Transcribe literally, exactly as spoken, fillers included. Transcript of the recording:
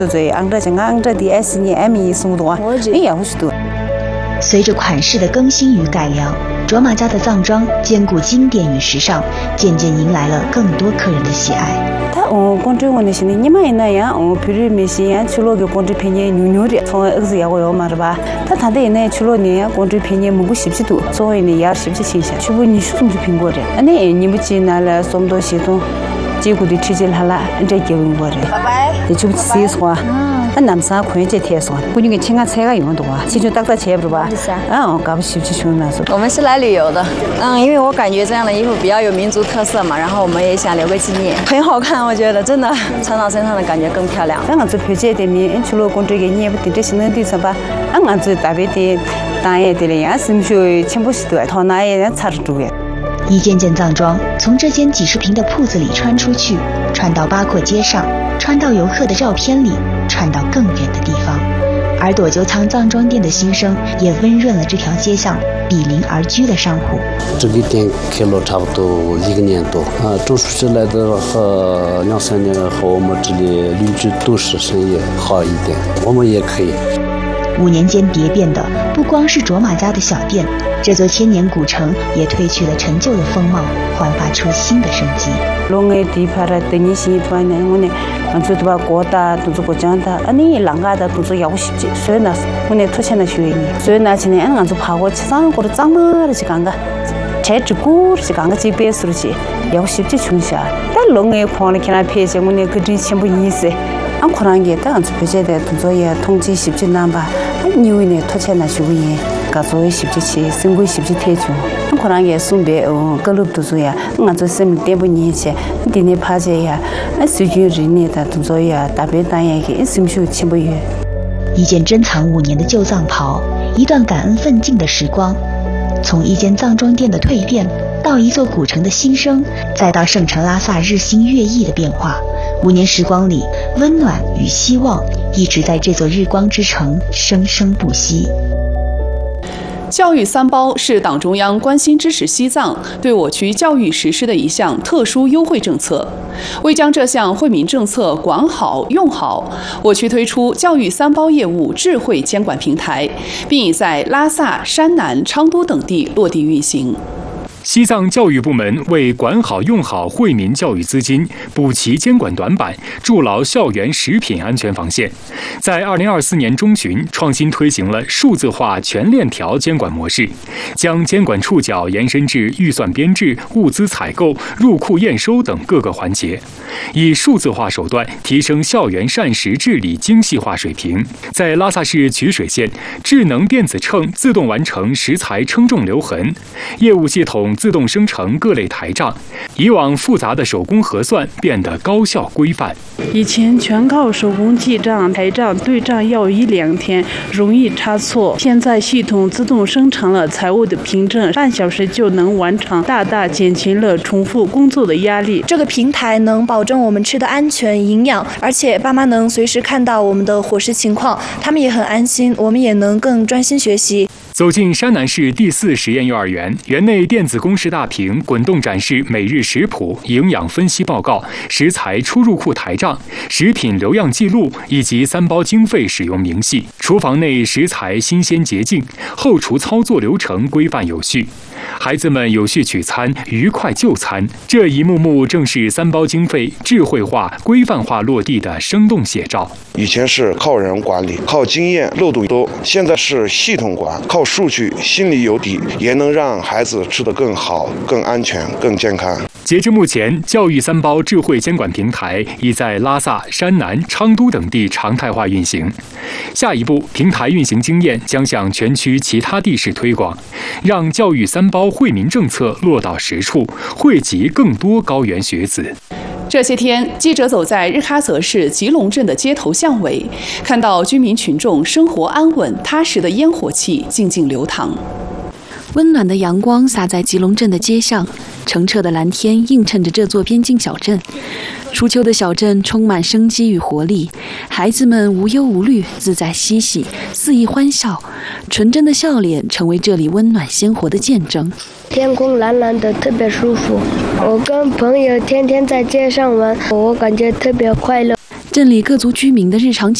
随着款式的更新与改良，卓玛家的藏装兼顾经典与时尚，渐渐迎来了更多客人的喜爱。 어 건조원에 신이 니마이나야 어 비르미시야 출로게 건조 페니 뉴뉴리 총 억지야고요 말바 다 다데네 출로니야 건조 페니 무고 십시도 소이네 야 십시 신샤 추부니 슈숨주 핑고레 아니 니부치나라 솜도 시도 지구디 치질할라 이제 개운 거래 바이바이 좀 시스와 남사 권제贴서 군중에 친한车가用的话其实大家切不吧啊搞不起去去那是我们是来旅游的嗯因为我感觉这样的衣服比较有民族特色嘛然后我们也想留个纪念很好看我觉得真的穿到身上的感觉更漂亮俺这표제的你除了工作给你也不定这些能对什么俺这大别的当然的了呀是不是全部是对他那也差着住呀一件件藏装从这间几十平的铺子里穿出去，穿到八廓街上，穿到游客的照片里，穿到更远的地方。而朵酒仓藏装店的兴生，也温润了这条街上比邻而居的商户。 这个店开了差不多一个年多啊，种出去来的和两三年和我们这里邻居都是生意好一点，我们也可以。 五年间蝶变的不光是卓玛家的小店，这座千年古城也褪去了陈旧的风貌，焕发出新的生机。 龙地帕拉的你西团呢，我呢，俺做的把国大都做过讲的，啊你啷个的都做要习的，所以呢，我呢出钱的学呢，所以呢，今年俺做爬过去上过的长么的去干个，拆只股去干个几百数去，要习的穷下，但龙哎矿里看那拍些我呢跟这全部意思。俺可能也当然做不见的动作也统计十几难吧，俺因为呢脱钱那学业，搞做十几去，生活十几天就，俺可能也送别哦，各路都做呀，俺做什么点不年去，点点爬着呀，俺随便人呢的动作呀，大别当然个，什么时候钱不远。 一件珍藏五年的旧藏袍，一段感恩奋进的时光，从一间藏装店的蜕变，到一座古城的新生，再到圣城拉萨日新月异的变化。五年时光里，温暖与希望一直在这座日光之城生生不息。 教育三包是党中央关心支持西藏对我区教育实施的一项特殊优惠政策。为将这项惠民政策管好用好，我区推出教育三包业务智慧监管平台，并已在拉萨、山南、昌都等地落地运行。 西藏教育部门为管好用好惠民教育资金，补齐监管短板，筑牢校园食品安全防线，在二零二四年中旬创新推行了数字化全链条监管模式，将监管触角延伸至预算编制、物资采购、入库验收等各个环节，以数字化手段提升校园膳食治理精细化水平。在拉萨市曲水县，智能电子秤自动完成食材称重留痕，业务系统自动生成各类台账，以往复杂的手工核算变得高效规范。 以前全靠手工记账、台账、对账要一两天，容易差错。现在系统自动生成了财务的凭证，半小时就能完成，大大减轻了重复工作的压力。 这个平台能保证我们吃的安全、营养，而且爸妈能随时看到我们的伙食情况，他们也很安心，我们也能更专心学习。 走进山南市第四实验幼儿园，园内电子公示大屏滚动展示每日食谱、营养分析报告、食材出入库台账、食品流样记录以及三包经费使用明细。厨房内食材新鲜洁净，后厨操作流程规范有序，孩子们有序取餐，愉快就餐。这一幕幕正是三包经费智慧化、规范化落地的生动写照。 以前是靠人管理，靠经验，漏洞多；现在是系统管，靠数据，心里有底，也能让孩子吃得更好、更安全、更健康。 截至目前，教育三包智慧监管平台已在拉萨、山南、昌都等地常态化运行。下一步，平台运行经验将向全区其他地市推广，让教育三包惠民政策落到实处，惠及更多高原学子。 这些天，记者走在日喀则市吉隆镇的街头巷尾，看到居民群众生活安稳、踏实的烟火气静静流淌。 温暖的阳光洒在吉隆镇的街上，澄澈的蓝天映衬着这座边境小镇。初秋的小镇充满生机与活力，孩子们无忧无虑，自在嬉戏，肆意欢笑，纯真的笑脸成为这里温暖鲜活的见证。 天空蓝蓝的，特别舒服。我跟朋友天天在街上玩，我感觉特别快乐。 镇里各族居民的日常